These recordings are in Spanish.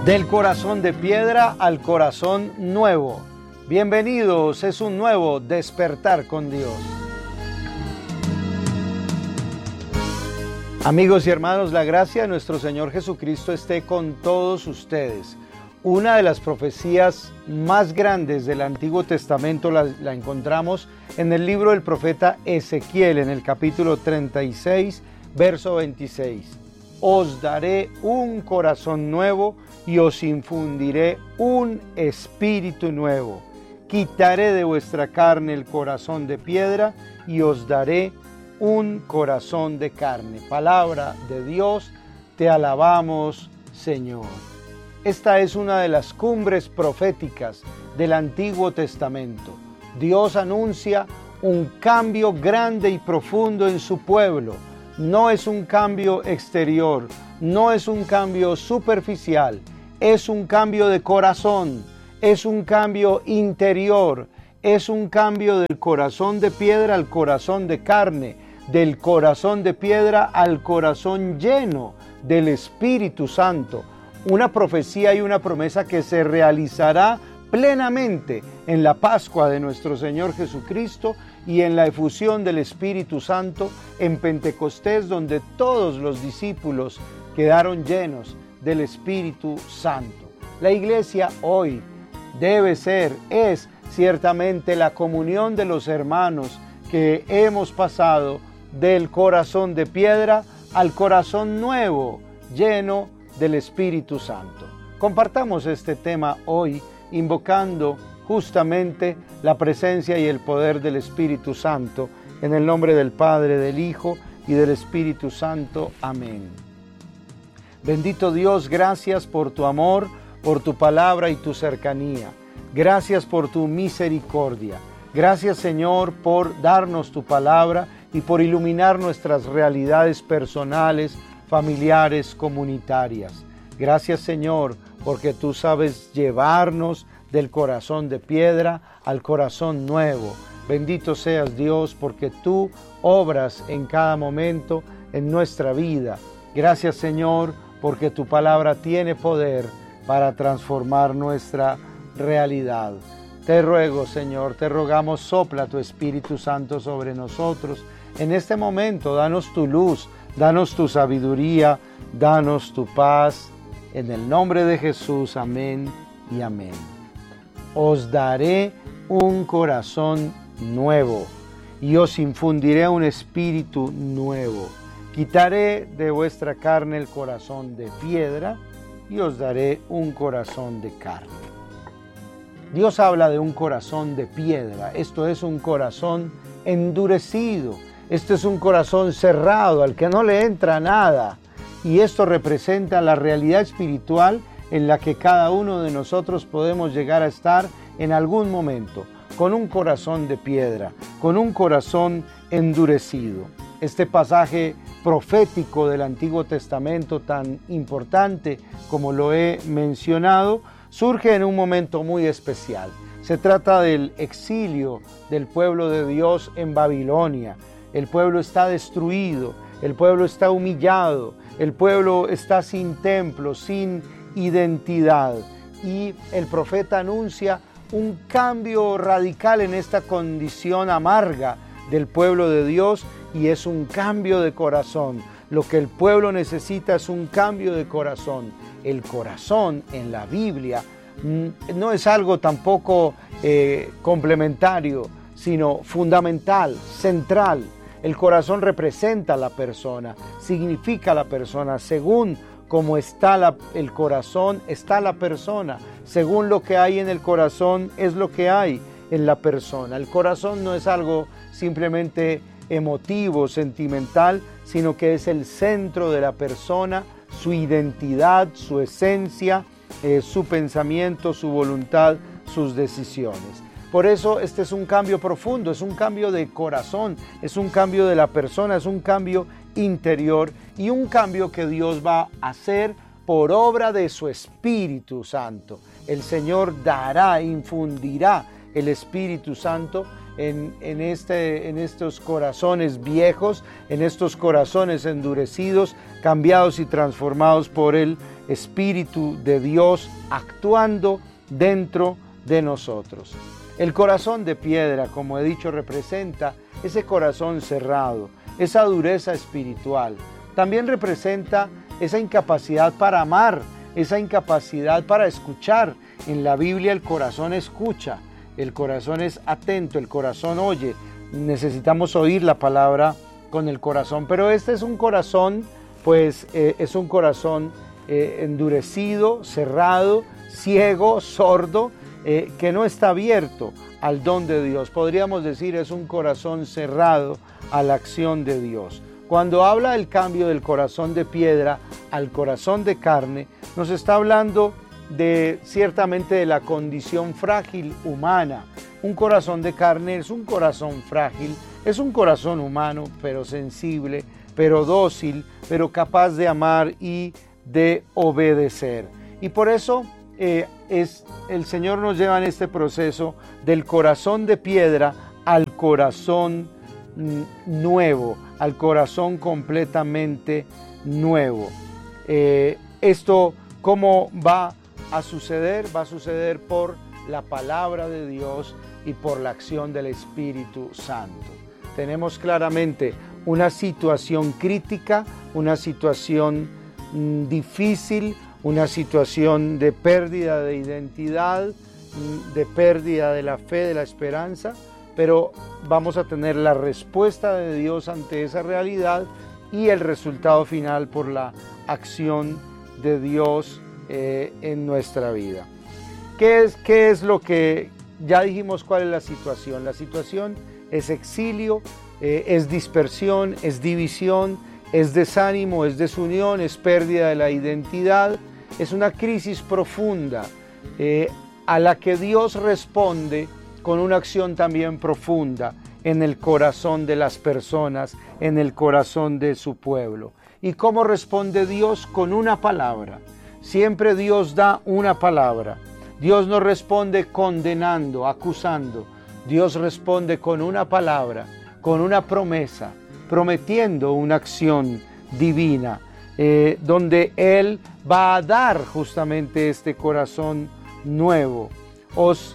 Del corazón de piedra al corazón nuevo. Bienvenidos, es un nuevo despertar con Dios. Amigos y hermanos, la gracia de nuestro Señor Jesucristo esté con todos ustedes. Una de las profecías más grandes del Antiguo Testamento la encontramos en el libro del profeta Ezequiel, en el capítulo 36, verso 26. Os daré un corazón nuevo y os infundiré un espíritu nuevo. Quitaré de vuestra carne el corazón de piedra y os daré un corazón de carne. Palabra de Dios, te alabamos, Señor. Esta es una de las cumbres proféticas del Antiguo Testamento. Dios anuncia un cambio grande y profundo en su pueblo. No es un cambio exterior, no es un cambio superficial, es un cambio de corazón, es un cambio interior, es un cambio del corazón de piedra al corazón de carne, del corazón de piedra al corazón lleno del Espíritu Santo. Una profecía y una promesa que se realizará plenamente en la Pascua de nuestro Señor Jesucristo y en la efusión del Espíritu Santo en Pentecostés, donde todos los discípulos quedaron llenos del Espíritu Santo. La iglesia hoy es ciertamente la comunión de los hermanos que hemos pasado del corazón de piedra al corazón nuevo, lleno del Espíritu Santo. Compartamos este tema hoy, invocando justamente la presencia y el poder del Espíritu Santo, en el nombre del Padre, del Hijo y del Espíritu Santo. Amén. Bendito Dios, gracias por tu amor, por tu palabra y tu cercanía. Gracias por tu misericordia. Gracias, Señor, por darnos tu palabra y por iluminar nuestras realidades personales, familiares, comunitarias. Gracias, Señor, porque tú sabes llevarnos del corazón de piedra al corazón nuevo. Bendito seas, Dios, porque tú obras en cada momento en nuestra vida. Gracias, Señor, porque tu palabra tiene poder para transformar nuestra realidad. Te ruego, Señor, te rogamos, sopla tu Espíritu Santo sobre nosotros. En este momento, danos tu luz, danos tu sabiduría, danos tu paz. En el nombre de Jesús, amén y amén. Os daré un corazón nuevo y os infundiré un espíritu nuevo. Quitaré de vuestra carne el corazón de piedra y os daré un corazón de carne. Dios habla de un corazón de piedra. Esto es un corazón endurecido. Esto es un corazón cerrado al que no le entra nada. Y esto representa la realidad espiritual en la que cada uno de nosotros podemos llegar a estar en algún momento, con un corazón de piedra, con un corazón endurecido. Este pasaje profético del Antiguo Testamento, tan importante como lo he mencionado, surge en un momento muy especial. Se trata del exilio del pueblo de Dios en Babilonia. El pueblo está destruido, el pueblo está humillado, el pueblo está sin templo, sin identidad. Y el profeta anuncia un cambio radical en esta condición amarga del pueblo de Dios, y es un cambio de corazón. Lo que el pueblo necesita es un cambio de corazón. El corazón en la Biblia no es algo tampoco complementario, sino fundamental, central. El corazón representa a la persona, significa la persona. Según cómo está el corazón, está la persona. Según lo que hay en el corazón, es lo que hay en la persona. El corazón no es algo simplemente emotivo, sentimental, sino que es el centro de la persona, su identidad, su esencia, su pensamiento, su voluntad, sus decisiones. Por eso este es un cambio profundo, es un cambio de corazón, es un cambio de la persona, es un cambio interior y un cambio que Dios va a hacer por obra de su Espíritu Santo. El Señor dará, infundirá el Espíritu Santo en estos corazones viejos, en estos corazones endurecidos, cambiados y transformados por el Espíritu de Dios actuando dentro de nosotros. El corazón de piedra, como he dicho, representa ese corazón cerrado, esa dureza espiritual. También representa esa incapacidad para amar, esa incapacidad para escuchar. En la Biblia el corazón escucha, el corazón es atento, el corazón oye. Necesitamos oír la palabra con el corazón, pero este es un corazón, es un corazón endurecido, cerrado, ciego, sordo, que no está abierto al don de Dios. Podríamos decir es un corazón cerrado a la acción de Dios. Cuando habla del cambio del corazón de piedra al corazón de carne, nos está hablando ciertamente de la condición frágil humana. Un corazón de carne es un corazón frágil, es un corazón humano, pero sensible, pero dócil, pero capaz de amar y de obedecer. Y por eso el Señor nos lleva en este proceso del corazón de piedra al corazón nuevo, al corazón completamente nuevo. Esto, ¿cómo va a suceder? Va a suceder por la palabra de Dios y por la acción del Espíritu Santo. Tenemos claramente una situación crítica, una situación difícil, una situación de pérdida de identidad, de pérdida de la fe, de la esperanza, pero vamos a tener la respuesta de Dios ante esa realidad y el resultado final por la acción de Dios en nuestra vida. ¿Qué es lo que ya dijimos? ¿Cuál es la situación? La situación es exilio, es dispersión, es división, es desánimo, es desunión, es pérdida de la identidad, es una crisis profunda a la que Dios responde con una acción también profunda en el corazón de las personas, en el corazón de su pueblo. ¿Y cómo responde Dios? Con una palabra. Siempre Dios da una palabra. Dios no responde condenando, acusando. Dios responde con una palabra, con una promesa, prometiendo una acción divina, donde Él va a dar justamente este corazón nuevo. Os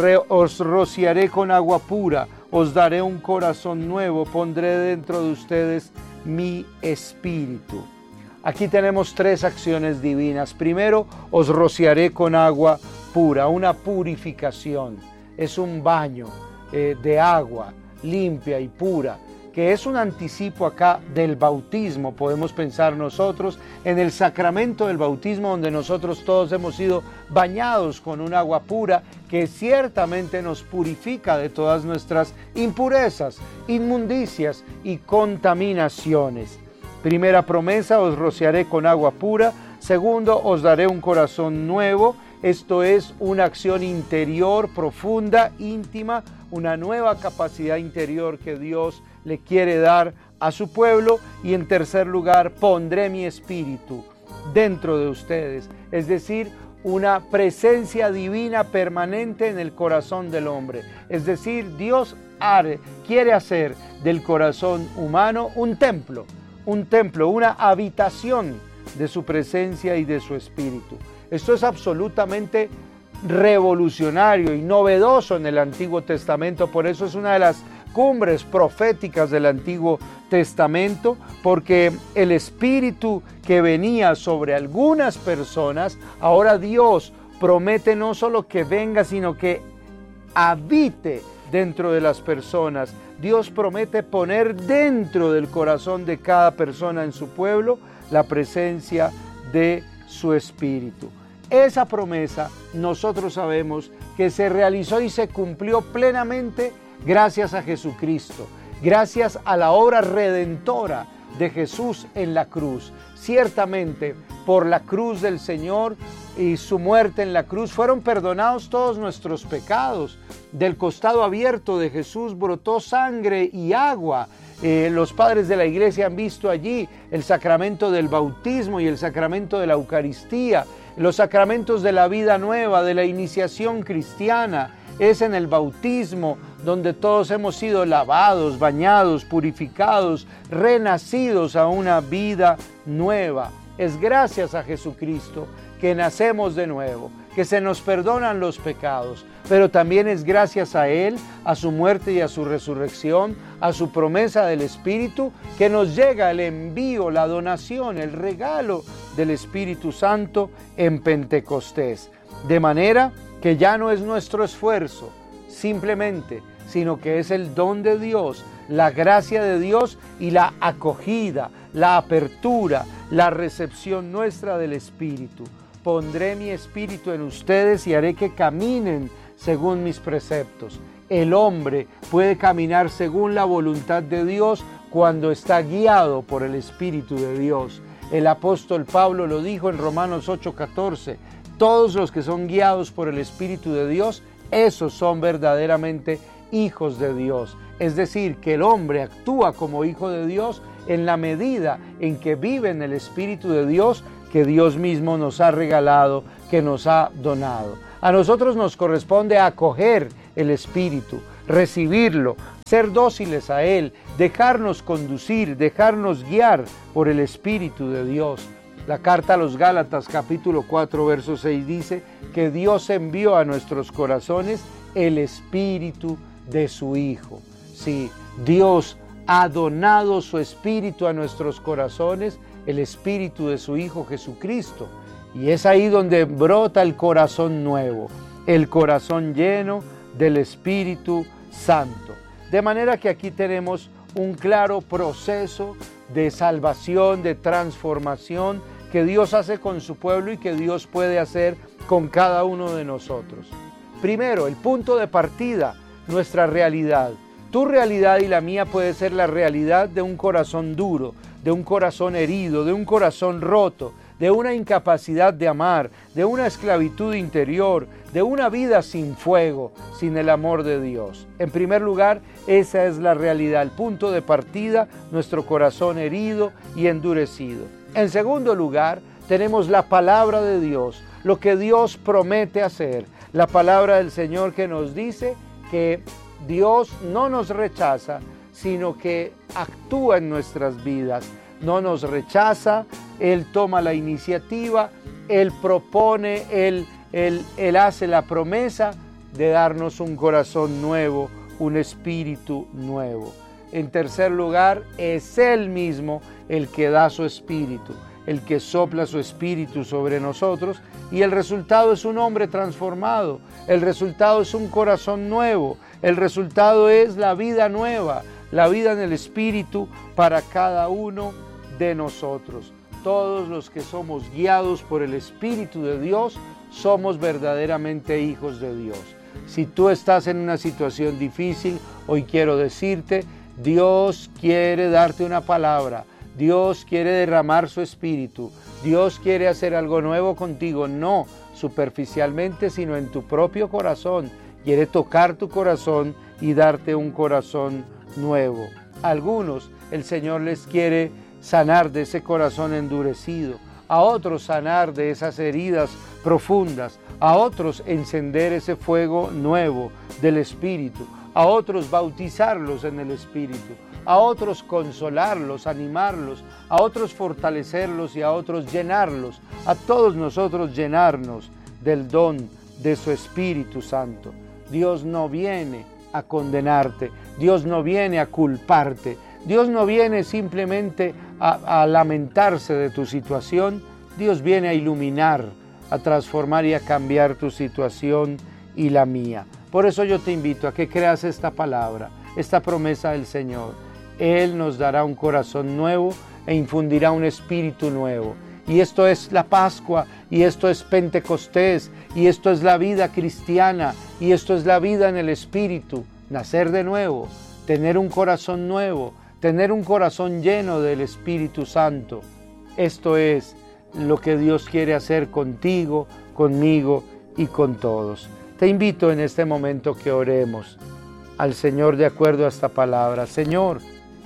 rociaré con agua pura, os daré un corazón nuevo, pondré dentro de ustedes mi espíritu. Aquí tenemos tres acciones divinas. Primero, os rociaré con agua pura, una purificación. Es un baño de agua limpia y pura, que es un anticipo acá del bautismo. Podemos pensar nosotros en el sacramento del bautismo, donde nosotros todos hemos sido bañados con un agua pura que ciertamente nos purifica de todas nuestras impurezas, inmundicias y contaminaciones. Primera promesa, os rociaré con agua pura. Segundo, os daré un corazón nuevo. Esto es una acción interior profunda, íntima, una nueva capacidad interior que Dios le quiere dar a su pueblo. Y en tercer lugar, pondré mi espíritu dentro de ustedes, es decir, una presencia divina permanente en el corazón del hombre. Es decir, Dios quiere hacer del corazón humano un templo, una habitación de su presencia y de su espíritu. Esto es absolutamente revolucionario y novedoso en el Antiguo Testamento, por eso es una de las cumbres proféticas del Antiguo Testamento, porque el espíritu que venía sobre algunas personas, ahora Dios promete no solo que venga, sino que habite dentro de las personas. Dios promete poner dentro del corazón de cada persona en su pueblo la presencia de su espíritu. Esa promesa nosotros sabemos que se realizó y se cumplió plenamente gracias a Jesucristo, gracias a la obra redentora de Jesús en la cruz. Ciertamente, por la cruz del Señor y su muerte en la cruz fueron perdonados todos nuestros pecados. Del costado abierto de Jesús brotó sangre y agua. Los padres de la iglesia han visto allí el sacramento del bautismo y el sacramento de la Eucaristía, los sacramentos de la vida nueva, de la iniciación cristiana, es en el bautismo, donde todos hemos sido lavados, bañados, purificados, renacidos a una vida nueva. Es gracias a Jesucristo que nacemos de nuevo, que se nos perdonan los pecados, pero también es gracias a Él, a su muerte y a su resurrección, a su promesa del Espíritu, que nos llega el envío, la donación, el regalo del Espíritu Santo en Pentecostés. De manera que ya no es nuestro esfuerzo, simplemente, sino que es el don de Dios, la gracia de Dios y la acogida, la apertura, la recepción nuestra del Espíritu. Pondré mi espíritu en ustedes y haré que caminen según mis preceptos. El hombre puede caminar según la voluntad de Dios cuando está guiado por el Espíritu de Dios. El apóstol Pablo lo dijo en Romanos 8:14. Todos los que son guiados por el Espíritu de Dios, esos son verdaderamente hijos de Dios. Es decir, que el hombre actúa como hijo de Dios en la medida en que vive en el Espíritu de Dios que Dios mismo nos ha regalado, que nos ha donado. A nosotros nos corresponde acoger el Espíritu, recibirlo, ser dóciles a Él, dejarnos conducir, dejarnos guiar por el Espíritu de Dios. La carta a los Gálatas, capítulo 4, verso 6, dice que Dios envió a nuestros corazones el Espíritu de su Hijo. Sí, Dios ha donado su Espíritu a nuestros corazones, el Espíritu de su Hijo Jesucristo. Y es ahí donde brota el corazón nuevo, el corazón lleno del Espíritu Santo. De manera que aquí tenemos un claro proceso de salvación, de transformación que Dios hace con su pueblo y que Dios puede hacer con cada uno de nosotros. Primero, el punto de partida, nuestra realidad. Tu realidad y la mía puede ser la realidad de un corazón duro, de un corazón herido, de un corazón roto, de una incapacidad de amar, de una esclavitud interior, de una vida sin fuego, sin el amor de Dios. En primer lugar, esa es la realidad, el punto de partida, nuestro corazón herido y endurecido. En segundo lugar, tenemos la palabra de Dios, lo que Dios promete hacer, la palabra del Señor que nos dice que Dios no nos rechaza, sino que actúa en nuestras vidas. No nos rechaza, Él toma la iniciativa, Él propone, Él hace la promesa de darnos un corazón nuevo, un espíritu nuevo. En tercer lugar, es Él mismo el que da su espíritu, el que sopla su espíritu sobre nosotros, y el resultado es un hombre transformado, el resultado es un corazón nuevo, el resultado es la vida nueva, la vida en el espíritu para cada uno de nosotros. Todos los que somos guiados por el Espíritu de Dios somos verdaderamente hijos de Dios. Si tú estás en una situación difícil, hoy quiero decirte, Dios quiere darte una palabra, Dios quiere derramar su Espíritu, Dios quiere hacer algo nuevo contigo, no superficialmente, sino en tu propio corazón. Quiere tocar tu corazón y darte un corazón nuevo. A algunos el Señor les quiere sanar de ese corazón endurecido, a otros sanar de esas heridas profundas, a otros encender ese fuego nuevo del Espíritu, a otros bautizarlos en el Espíritu, a otros consolarlos, animarlos, a otros fortalecerlos y a otros llenarlos, a todos nosotros llenarnos del don de su Espíritu Santo. Dios no viene a condenarte, Dios no viene a culparte, Dios no viene simplemente a lamentarse de tu situación, Dios viene a iluminar, a transformar y a cambiar tu situación y la mía. Por eso yo te invito a que creas esta palabra, esta promesa del Señor. Él nos dará un corazón nuevo e infundirá un espíritu nuevo. Y esto es la Pascua, y esto es Pentecostés, y esto es la vida cristiana, y esto es la vida en el Espíritu. Nacer de nuevo, tener un corazón nuevo, tener un corazón lleno del Espíritu Santo. Esto es lo que Dios quiere hacer contigo, conmigo y con todos. Te invito en este momento que oremos al Señor de acuerdo a esta palabra. Señor,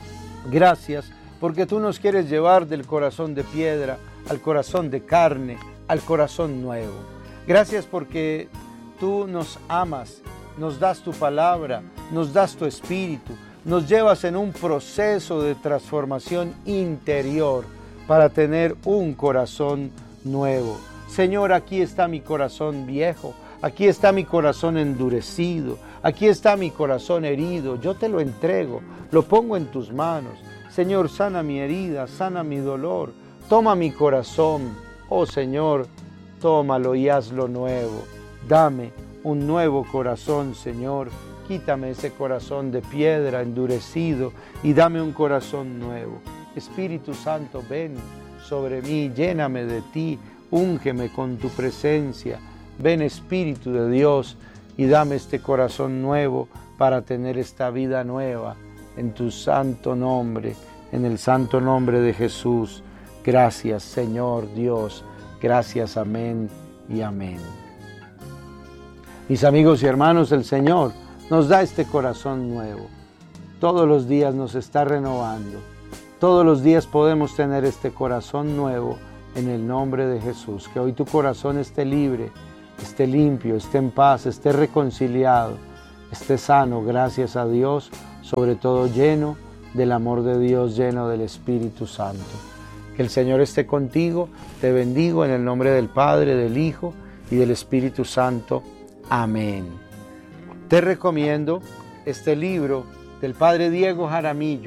gracias porque tú nos quieres llevar del corazón de piedra al corazón de carne, al corazón nuevo. Gracias porque tú nos amas nos das tu palabra, nos das tu espíritu, nos llevas en un proceso de transformación interior para tener un corazón nuevo. Señor, aquí está mi corazón viejo, aquí está mi corazón endurecido, aquí está mi corazón herido. Yo te lo entrego, lo pongo en tus manos. Señor, sana mi herida, sana mi dolor, toma mi corazón. Oh Señor, tómalo y hazlo nuevo. Dame un nuevo corazón, Señor. Quítame ese corazón de piedra endurecido y dame un corazón nuevo. Espíritu Santo, ven sobre mí, lléname de ti, úngeme con tu presencia. Ven, Espíritu de Dios, y dame este corazón nuevo para tener esta vida nueva. En tu santo nombre, en el santo nombre de Jesús. Gracias, Señor Dios. Gracias, amén y amén. Mis amigos y hermanos, el Señor nos da este corazón nuevo. Todos los días nos está renovando. Todos los días podemos tener este corazón nuevo en el nombre de Jesús. Que hoy tu corazón esté libre, esté limpio, esté en paz, esté reconciliado, esté sano, gracias a Dios, sobre todo lleno del amor de Dios, lleno del Espíritu Santo. Que el Señor esté contigo. Te bendigo en el nombre del Padre, del Hijo y del Espíritu Santo. Amén. Te recomiendo este libro del Padre Diego Jaramillo,